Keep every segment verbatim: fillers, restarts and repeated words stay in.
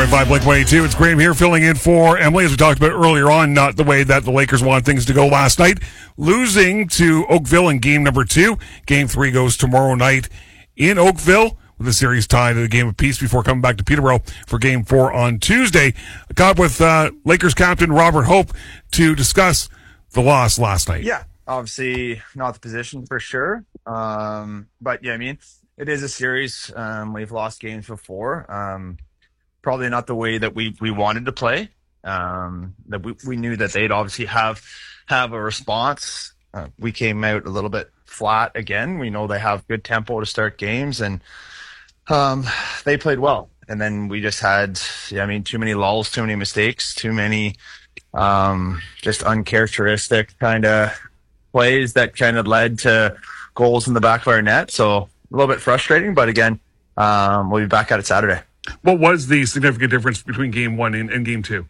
point five Blink one eighty-two. It's Graham here filling in for Emily, as we talked about earlier on, not the way that the Lakers wanted things to go last night. Losing to Oakville in game number two. Game three goes tomorrow night in Oakville, with the series tied at a game of peace before coming back to Peterborough for game four on Tuesday. I caught up with uh, Lakers captain Robert Hope to discuss the loss last night. Yeah, obviously not the position for sure. Um, but yeah, I mean, it is a series. Um, we've lost games before. Um, probably not the way that we, we wanted to play. Um, that we, we knew that they'd obviously have have a response. Uh, we came out a little bit flat again. We know they have good tempo to start games, and um, they played well. And then we just had, yeah, I mean, too many lulls, too many mistakes, too many um, just uncharacteristic kind of plays that kind of led to goals in the back of our net. So a little bit frustrating, but again, um, we'll be back at it Saturday. What was the significant difference between game one and, and game two?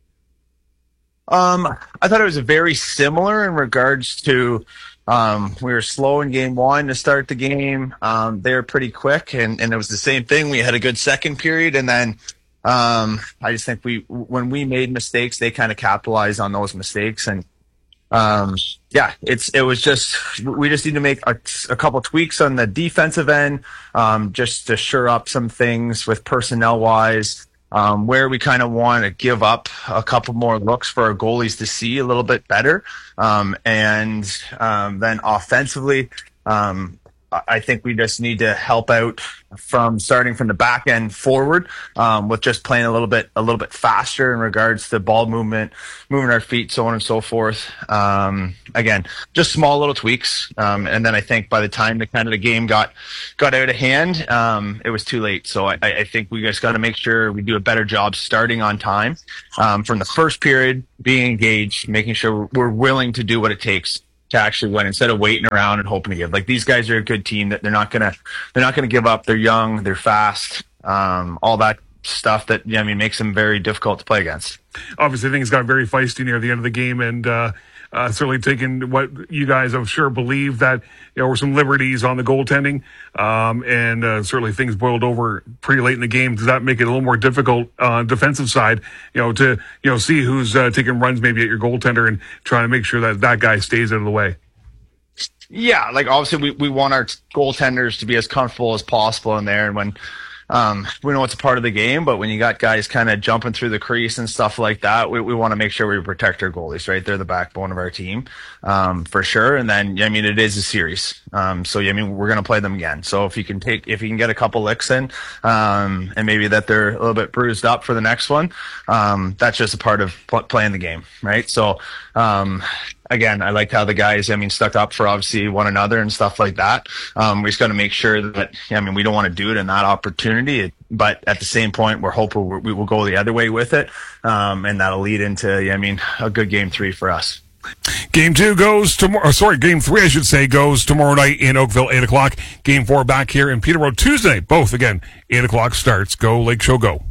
Um, I thought it was very similar in regards to um, we were slow in game one to start the game. Um, they were pretty quick, and, and it was the same thing. We had a good second period, and then um, I just think we when we made mistakes, they kind of capitalized on those mistakes. And um, yeah, it's it was just we just need to make a, a couple tweaks on the defensive end, um, just to shore up some things with personnel wise. Um, where we kind of want to give up a couple more looks for our goalies to see a little bit better. Um, and um, then offensively, um, I think we just need to help out from starting from the back end forward, um, with just playing a little bit, a little bit faster in regards to ball movement, moving our feet, so on and so forth. Um, again, just small little tweaks. Um, and then I think by the time the kind of the game got, got out of hand, um, it was too late. So I, I think we just got to make sure we do a better job starting on time, um, from the first period, being engaged, making sure we're willing to do what it takes to actually win instead of waiting around and hoping to give. Like, these guys are a good team that they're not gonna they're not gonna give up. They're young, they're fast, um, all that stuff that, yeah, I mean, makes them very difficult to play against. Obviously, things got very feisty near the end of the game, and uh, uh, certainly taking what you guys, I'm sure, believe that there were some liberties on the goaltending, um, and uh, certainly things boiled over pretty late in the game. Does that make it a little more difficult on uh, defensive side, you know, to you know see who's uh, taking runs maybe at your goaltender and trying to make sure that that guy stays out of the way? Yeah, like obviously we, we want our goaltenders to be as comfortable as possible in there, and when Um, we know it's a part of the game, but when you got guys kind of jumping through the crease and stuff like that, we, we want to make sure we protect our goalies, right? They're the backbone of our team, um, for sure. And then, I mean, it is a series. Um, so, I mean, we're going to play them again. So if you can take, if you can get a couple licks in, um, and maybe that they're a little bit bruised up for the next one, um, that's just a part of pl- playing the game, right? So, um, again, I liked how the guys, I mean, stuck up for obviously one another and stuff like that. Um, we just got to make sure that, I mean, we don't want to do it in that opportunity, but at the same point, we're hoping we will go the other way with it. Um, and that'll lead into, I mean, a good game three for us. Game two goes tomorrow. Sorry, game three, I should say, goes tomorrow night in Oakville, eight o'clock. Game four back here in Peterborough Tuesday. Both, again, eight o'clock starts. Go, Lake Show, go.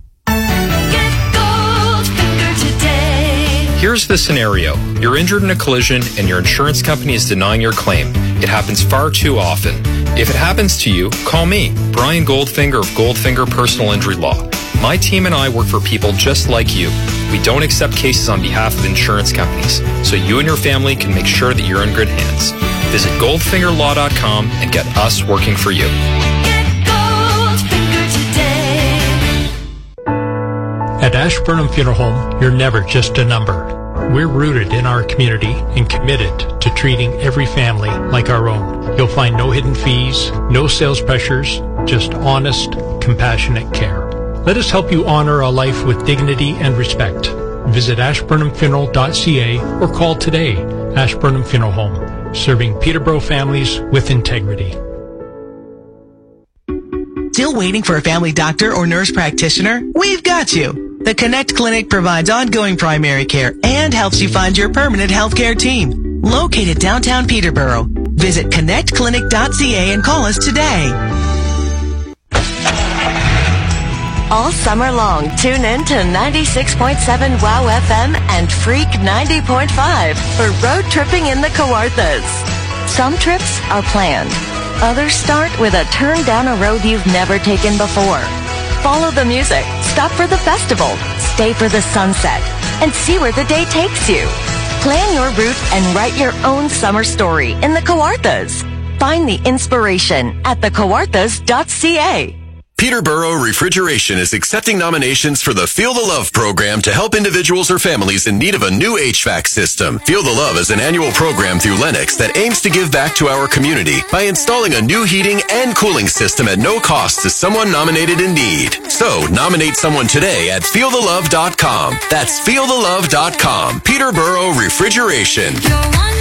Here's the scenario. You're injured in a collision and your insurance company is denying your claim. It happens far too often. If it happens to you, call me, Brian Goldfinger of Goldfinger Personal Injury Law. My team and I work for people just like you. We don't accept cases on behalf of insurance companies, so you and your family can make sure that you're in good hands. Visit goldfinger law dot com and get us working for you. Get Goldfinger today. At Ashburnham Funeral Home, you're never just a number. We're rooted in our community and committed to treating every family like our own. You'll find no hidden fees, no sales pressures, just honest, compassionate care. Let us help you honor a life with dignity and respect. Visit ashburnham funeral dot c a or call today. Ashburnham Funeral Home, serving Peterborough families with integrity. Still waiting for a family doctor or nurse practitioner? We've got you. The Connect Clinic provides ongoing primary care and helps you find your permanent healthcare team. Located downtown Peterborough. Visit connect clinic dot c a and call us today. All summer long, tune in to ninety-six point seven WOW F M and Freak ninety point five for road tripping in the Kawarthas. Some trips are planned. Others start with a turn down a road you've never taken before. Follow the music, stop for the festival, stay for the sunset, and see where the day takes you. Plan your route and write your own summer story in the Kawarthas. Find the inspiration at the kawarthas dot c a. Peterborough Refrigeration is accepting nominations for the Feel the Love program to help individuals or families in need of a new H V A C system. Feel the Love is an annual program through Lennox that aims to give back to our community by installing a new heating and cooling system at no cost to someone nominated in need. So, nominate someone today at feel the love dot com. That's feel the love dot com. Peterborough Refrigeration.